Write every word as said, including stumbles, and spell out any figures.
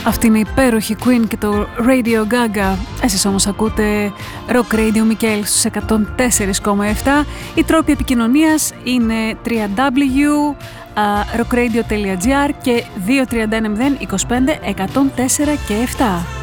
Αυτή είναι η υπέροχη Queen και το Radio Gaga. Εσείς όμως ακούτε Rock Radio Μικαέλ στους εκατόν τέσσερα κόμμα επτά. Οι τρόποι επικοινωνίας είναι double-u double-u double-u τελεία rock radio τελεία gr και δύο τρία ένα μηδέν είκοσι πέντε εκατόν τέσσερα και επτά.